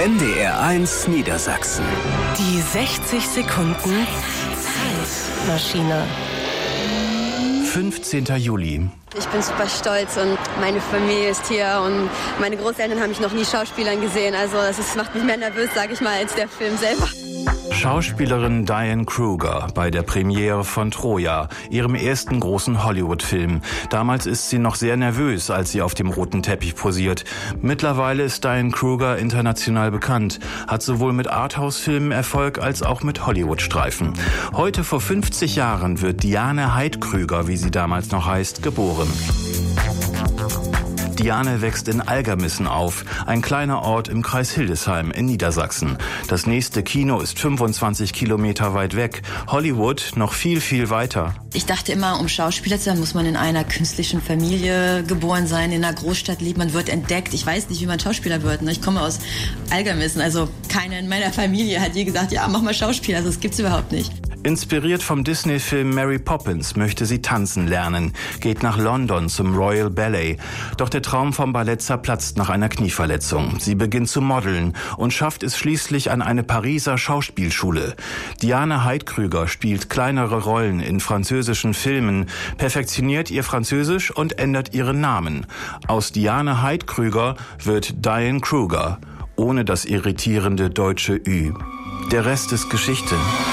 NDR1 Niedersachsen. Die 60 Sekunden Zeitmaschine. 15. Juli. Ich bin super stolz und meine Familie ist hier und meine Großeltern haben mich noch nie Schauspielern gesehen. Also das macht mich mehr nervös, sage ich mal, als der Film selber. Schauspielerin Diane Kruger bei der Premiere von Troja, ihrem ersten großen Hollywood-Film. Damals ist sie noch sehr nervös, als sie auf dem roten Teppich posiert. Mittlerweile ist Diane Kruger international bekannt, hat sowohl mit Arthouse-Filmen Erfolg als auch mit Hollywood-Streifen. Heute vor 50 Jahren wird Diane Heid-Krüger, wie sie damals noch heißt, geboren. Diane wächst in Algermissen auf, ein kleiner Ort im Kreis Hildesheim in Niedersachsen. Das nächste Kino ist 25 Kilometer weit weg, Hollywood noch viel, viel weiter. Ich dachte immer, um Schauspieler zu sein, muss man in einer künstlichen Familie geboren sein, in einer Großstadt leben, man wird entdeckt. Ich weiß nicht, wie man Schauspieler wird. Ich komme aus Algermissen, also keiner in meiner Familie hat je gesagt, ja, mach mal Schauspieler, also das gibt's überhaupt nicht. Inspiriert vom Disney-Film Mary Poppins möchte sie tanzen lernen, geht nach London zum Royal Ballet. Doch der Traum vom Ballett zerplatzt nach einer Knieverletzung. Sie beginnt zu modeln und schafft es schließlich an eine Pariser Schauspielschule. Diane Heid-Krüger spielt kleinere Rollen in französischen Filmen, perfektioniert ihr Französisch und ändert ihren Namen. Aus Diane Heid-Krüger wird Diane Kruger, ohne das irritierende deutsche Ü. Der Rest ist Geschichte.